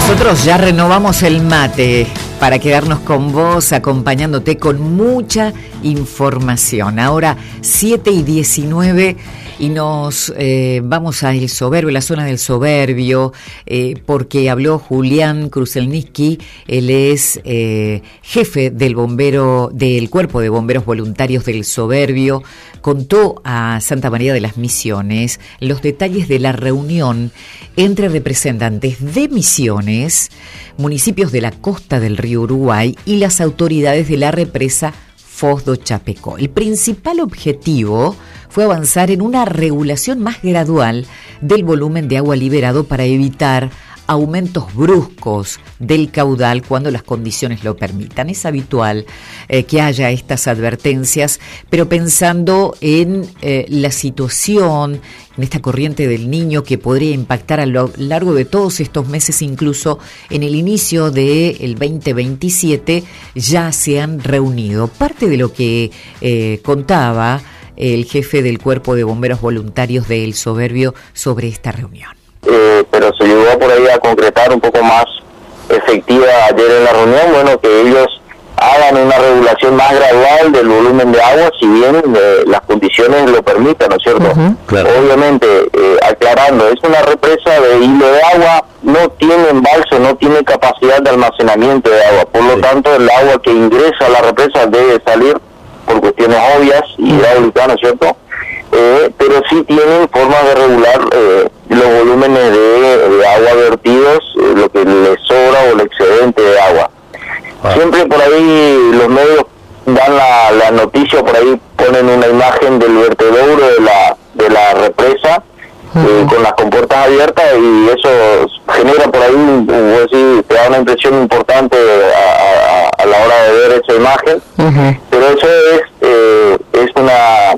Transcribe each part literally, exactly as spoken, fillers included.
Nosotros ya renovamos el mate para quedarnos con vos, acompañándote con mucha información. Ahora siete y diecinueve y nos eh, vamos a El Soberbio, la zona del Soberbio, eh, porque habló Julián Kruselnitsky. Él es eh, jefe del bombero, del Cuerpo de Bomberos Voluntarios del Soberbio. Contó a Santa María de las Misiones los detalles de la reunión entre representantes de Misiones, municipios de la costa del río Uruguay y las autoridades de la represa Foz do Chapecó. El principal objetivo fue avanzar en una regulación más gradual del volumen de agua liberado para evitar aumentos bruscos del caudal cuando las condiciones lo permitan. Es habitual eh, que haya estas advertencias, pero pensando en eh, la situación, en esta corriente del Niño que podría impactar a lo largo de todos estos meses, incluso en el inicio del veinte veintisiete, ya se han reunido. Parte de lo que eh, contaba el jefe del Cuerpo de Bomberos Voluntarios de El Soberbio sobre esta reunión. Eh, pero se llegó por ahí a concretar un poco más efectiva ayer en la reunión, bueno, que ellos hagan una regulación más gradual del volumen de agua, si bien eh, las condiciones lo permitan, ¿no es cierto? Uh-huh, claro. Obviamente, eh, aclarando, es una represa de hilo de agua, no tiene embalse, no tiene capacidad de almacenamiento de agua, por lo sí. tanto el agua que ingresa a la represa debe salir por cuestiones obvias y hidráulicas, ¿no es cierto? Eh, pero sí tienen formas de regular eh, los volúmenes de, de agua vertidos, eh, lo que les sobra o el excedente de agua. Ah. Siempre por ahí los medios dan la, la noticia, por ahí ponen una imagen del vertedero de la de la represa uh-huh. eh, con las compuertas abiertas, y eso genera por ahí, voy a decir, te da una impresión importante a, a, a la hora de ver esa imagen, uh-huh. pero eso es eh, es una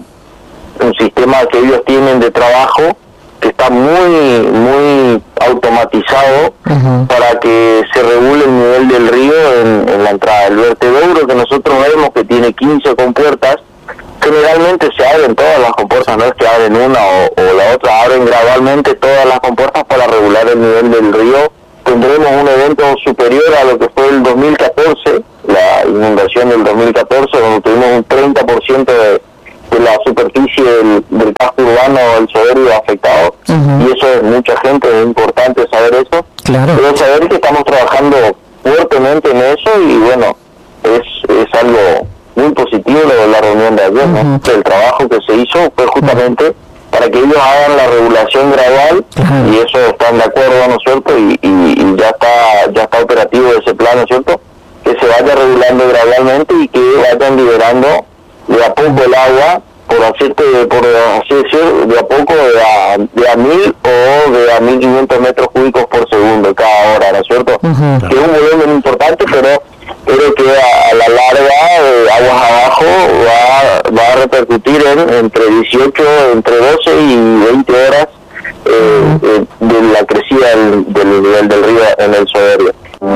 un sistema que ellos tienen de trabajo que está muy muy automatizado uh-huh. para que se regule el nivel del río en, en la entrada. El vertedero que nosotros vemos, que tiene quince compuertas, generalmente se abren todas las compuertas, no es que abren una o, o la otra, abren gradualmente todas las compuertas para regular el nivel del río. Tendremos un evento superior a lo que fue el dos mil catorce, la inundación del dos mil catorce, donde tuvimos un treinta por ciento de de la superficie del, del casco urbano del Soberbio afectado, uh-huh. y eso es mucha gente, es importante saber eso. Claro. Pero saber que estamos trabajando fuertemente en eso, y bueno, es es algo muy positivo lo de la reunión de ayer, uh-huh. ¿no? El trabajo que se hizo fue justamente uh-huh. para que ellos hagan la regulación gradual, uh-huh. y eso están de acuerdo, ¿no es cierto? Y, y, y ya está ya está operativo ese plan, ¿no es cierto? Que se vaya regulando gradualmente y que vayan liberando de a poco el agua, por así, por así decir, de a poco de a, de a mil o de a mil quinientos metros cúbicos por segundo cada hora, ¿no es cierto? Uh-huh. Que es un volumen importante, pero pero que a, a la larga, eh, aguas abajo, va, va a repercutir en entre dieciocho, entre doce y veinte horas eh, uh-huh. eh, de la crecida del, del nivel del río en el Soberbio.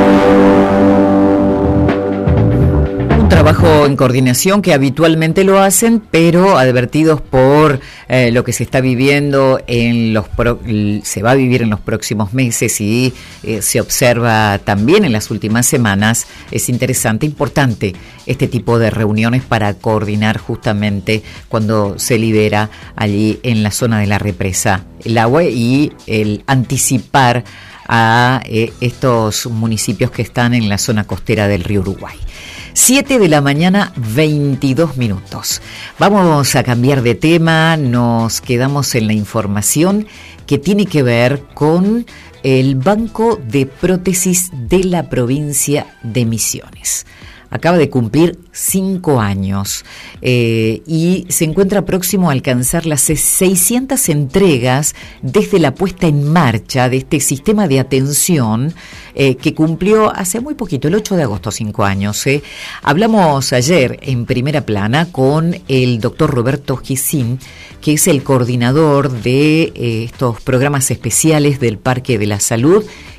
Trabajo en coordinación que habitualmente lo hacen, pero advertidos por eh, lo que se está viviendo en los pro, se va a vivir en los próximos meses, y eh, se observa también en las últimas semanas. Es interesante, importante este tipo de reuniones para coordinar justamente cuando se libera allí en la zona de la represa el agua, y el anticipar a eh, estos municipios que están en la zona costera del río Uruguay. siete de la mañana, veintidós minutos. Vamos a cambiar de tema, nos quedamos en la información que tiene que ver con el Banco de Prótesis de la provincia de Misiones. Acaba de cumplir cinco años eh, y se encuentra próximo a alcanzar las seiscientas entregas desde la puesta en marcha de este sistema de atención eh, que cumplió hace muy poquito, el ocho de agosto, cinco años. Eh. Hablamos ayer en Primera Plana con el doctor Roberto Gisín, que es el coordinador de eh, estos programas especiales del Parque de la Salud,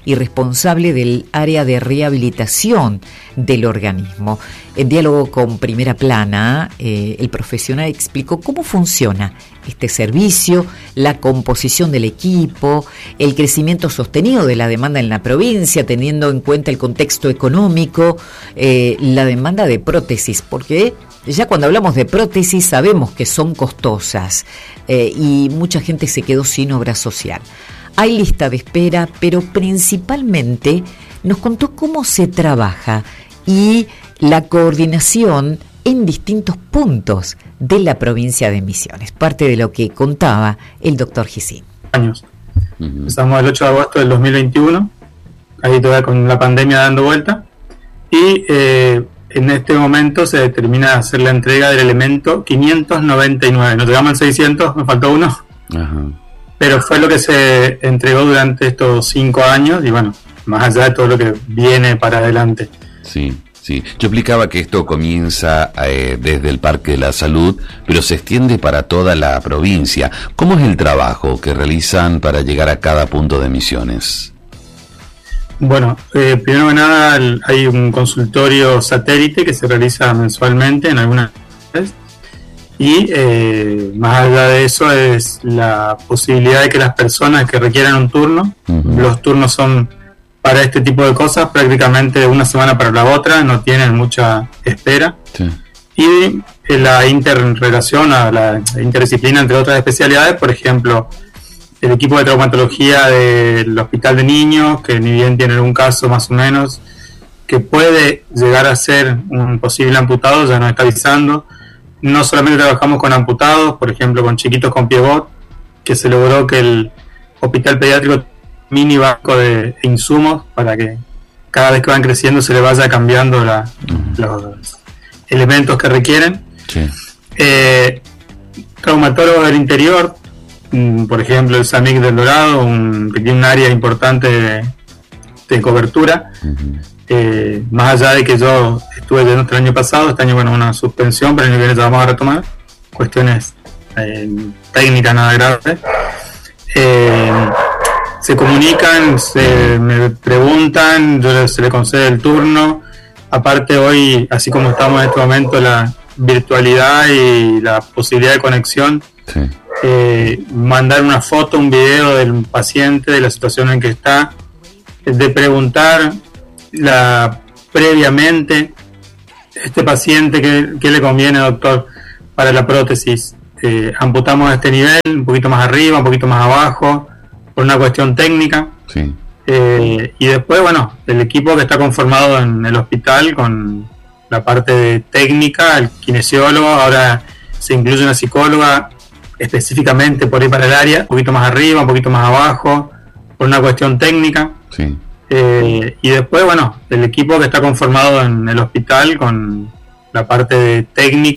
y responsable del área de rehabilitación del organismo. En diálogo con Primera Plana, eh, el profesional explicó cómo funciona este servicio, la composición del equipo, el crecimiento sostenido de la demanda en la provincia, teniendo en cuenta el contexto económico, eh, la demanda de prótesis, porque ya cuando hablamos de prótesis sabemos que son costosas eh, y mucha gente se quedó sin obra social. Hay lista de espera, pero principalmente nos contó cómo se trabaja y la coordinación en distintos puntos de la provincia de Misiones, parte de lo que contaba el doctor Gisín. Años. Uh-huh. Empezamos el ocho de agosto del dos mil veintiuno, ahí todavía con la pandemia dando vuelta, y eh, en este momento se determina hacer la entrega del elemento quinientos noventa y nueve. Nos llegamos al seiscientos, me faltó uno. Uh-huh. Pero fue lo que se entregó durante estos cinco años y bueno, más allá de todo lo que viene para adelante. Sí, sí. Yo explicaba que esto comienza eh, desde el Parque de la Salud, pero se extiende para toda la provincia. ¿Cómo es el trabajo que realizan para llegar a cada punto de Misiones? Bueno, eh, primero que nada hay un consultorio satélite que se realiza mensualmente en algunas veces y eh, más allá de eso es la posibilidad de que las personas que requieran un turno, uh-huh. los turnos son para este tipo de cosas prácticamente de una semana para la otra, no tienen mucha espera. Sí. Y la interrelación, a la interdisciplina entre otras especialidades, por ejemplo, el equipo de traumatología del Hospital de Niños, que ni bien tienen un caso más o menos, que puede llegar a ser un posible amputado, ya nos está avisando. No solamente trabajamos con amputados, por ejemplo con chiquitos con pivot, que se logró que el Hospital Pediátrico mini banco de insumos para que cada vez que van creciendo se le vaya cambiando la, uh-huh. los elementos que requieren. Sí. Eh, traumatólogos del interior, por ejemplo el SAMIC del Dorado, un, que tiene un área importante de, de cobertura. Uh-huh. Eh, más allá de que yo estuve de el año pasado, este año bueno una suspensión, pero el año que viene ya vamos a retomar cuestiones eh, técnicas nada graves. Eh, se comunican, se me preguntan, yo se le concede el turno. Aparte hoy, así como estamos en este momento, la virtualidad y la posibilidad de conexión, sí. eh, mandar una foto, un video del paciente, de la situación en que está, de preguntar la previamente este paciente qué, qué le conviene, doctor, para la prótesis. Eh, amputamos a este nivel, un poquito más arriba, un poquito más abajo, por una cuestión técnica. Sí. Eh, y después, bueno, el equipo que está conformado en el hospital con la parte de técnica, el kinesiólogo, ahora se incluye una psicóloga específicamente por ahí para el área, un poquito más arriba, un poquito más abajo, por una cuestión técnica. Sí. Eh, y después, bueno, el equipo que está conformado en el hospital con la parte de técnica,